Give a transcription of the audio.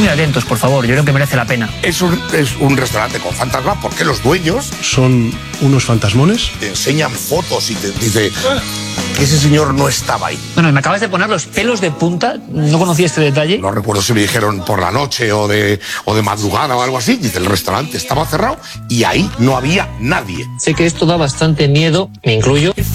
muy atentos, por favor, yo creo que merece la pena. Es un restaurante con fantasma porque los dueños son unos fantasmones. te enseñan fotos y te dice que ese señor no estaba ahí. Bueno, me acabas de poner los pelos de punta, no conocía este detalle. No recuerdo si me dijeron por la noche o de madrugada o algo así. Dice, el restaurante estaba cerrado y ahí no había nadie. Sé que esto da bastante miedo, me incluyo.